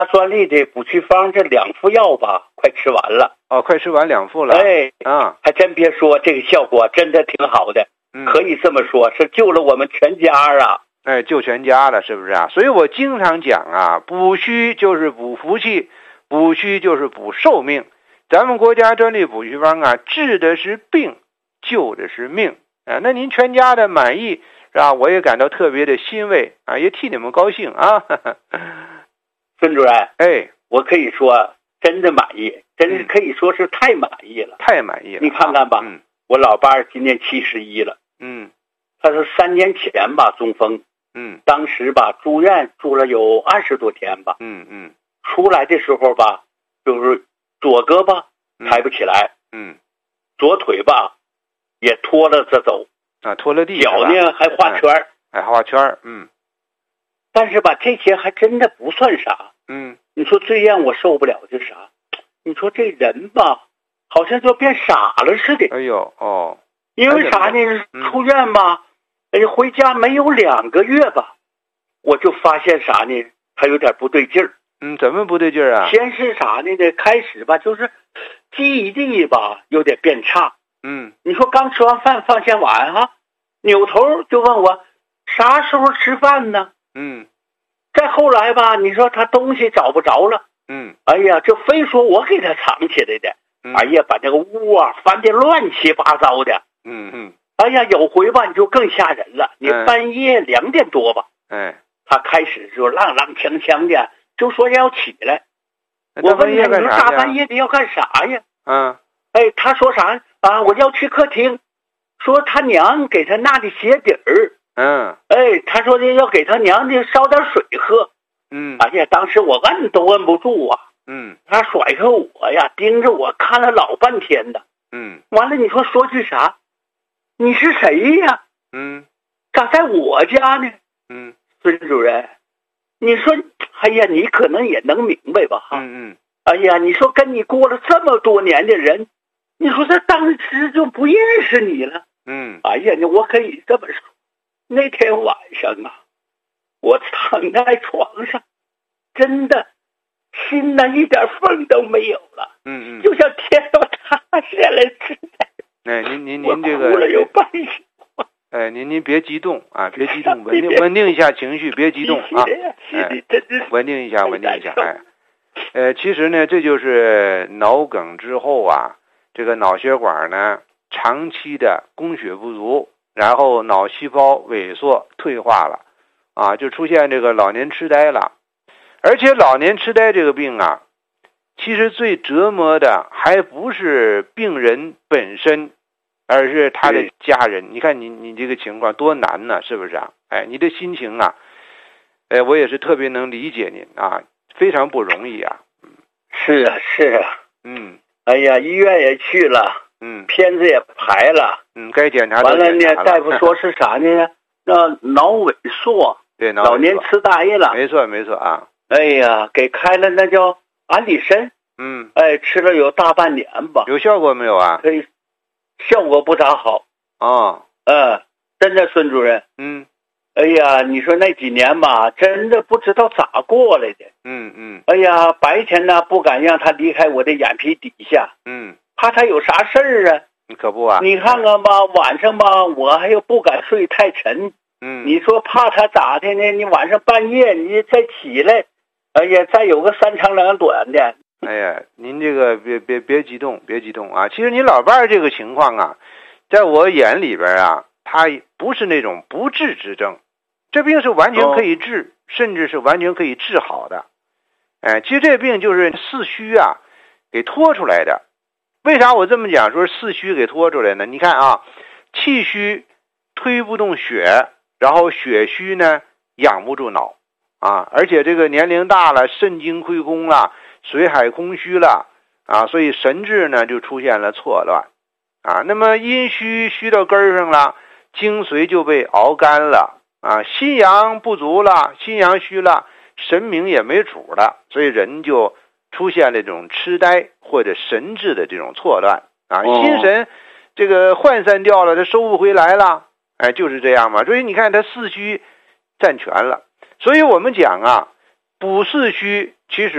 专利的补虚方这2副药吧，快吃完了。 哦，快吃完2副了。 哎， 啊， 还真别说，这个效果真的挺好的，可以这么说，是救了我们全家啊。 哎，救全家了，是不是啊？所以我经常讲啊，补虚就是补福气，补虚就是补寿命。咱们国家专利补虚方啊，治的是病，救的是命啊。那您全家的满意是吧？我也感到特别的欣慰啊，也替你们高兴啊。 孙主任， 哎， 我可以说真的满意，真是可以说是太满意了， 太满意了。 你看看吧，我老伴儿今年71了，他是3年前吧中风，当时吧住院住了有20多天吧，出来的时候吧，就是左胳膊抬不起来，左腿吧也拖了着走啊，拖了地， 脚呢还画圈， 还画圈， 但是吧这些还真的不算啥，你说最让我受不了的啥？你说这人吧，好像就变傻了似的。 哎呦哦， 因为啥呢？出院吧，回家没有2个月吧，我就发现啥呢？他有点不对劲儿。 怎么不对劲儿啊？ 先是啥呢？开始吧，就是记忆力吧有点变差。你说刚吃完饭放下碗哈，扭头就问我啥时候吃饭呢？再后来吧，你说他东西找不着了。哎呀，就非说我给他藏起来的。哎呀，把这个屋啊翻得乱七八糟的。哎呀，有回吧你就更吓人了。你半夜2点多吧，他开始就踉踉跄跄的，就说要起来。我问他，你说大半夜的要干啥呀？他说啥啊？我要去客厅，说他娘给他拿的鞋底儿。他说的要给他娘的烧点水喝。哎呀，当时我摁都摁不住啊。他甩开我呀，盯着我看了老半天的。完了，你说句啥？你是谁呀？咋在我家呢？孙主任，你说，哎呀，你可能也能明白吧？哈。哎呀，你说跟你过了这么多年的人，你说他当时就不认识你了。哎呀，我可以这么说，那天晚上啊，我躺在床上，真的心呢一点缝都没有了。就像天都塌下来似的。 您这个我哭了有半夜。 您别激动啊，别激动，稳定一下情绪，别激动啊。稳定一下。其实呢，这就是脑梗之后啊，这个脑血管呢长期的供血不足，然后脑细胞萎缩退化了啊，就出现这个老年痴呆了。而且老年痴呆这个病啊，其实最折磨的还不是病人本身，而是他的家人。你看你这个情况多难呢，是不是啊？你的心情啊，我也是特别能理解您啊，非常不容易啊。 是啊。哎呀，医院也去了，片子也排了， 该检查完了呢，大夫说是啥呢？那脑萎缩， 对， 老年痴呆了。 没错啊。 哎呀，给开了那叫安理参，吃了有大半年吧。 有效果没有啊？ 效果不咋好。真的，孙主任。哎呀，你说那几年吧，真的不知道咋过来的。哎呀，白天呢不敢让他离开我的眼皮底下。怕他有啥事儿啊。 可不啊。 你看看吧，晚上吧，我还又不敢睡太沉。你说怕他咋的呢？你晚上半夜你再起来，哎呀，再有个3长2短的。 哎呀，您这个别激动啊！其实您老伴儿这个情况啊，在我眼里边啊，他不是那种不治之症，这病是完全可以治，甚至是完全可以治好的。其实这病就是四虚啊给拖出来的。为啥我这么讲说四虚给拖出来呢？你看啊，气虚推不动血，然后血虚呢养不住脑啊，而且这个年龄大了，肾精亏空了，水海空虚了啊，所以神志呢就出现了错乱啊。那么阴虚到根儿上了，精髓就被熬干了啊，心阳不足了，心阳虚了，神明也没主了，所以人就出现了这种痴呆或者神志的这种错乱啊，心神这个涣散掉了，他收不回来了，就是这样嘛。所以你看他四虚占全了，所以我们讲啊，补四虚其实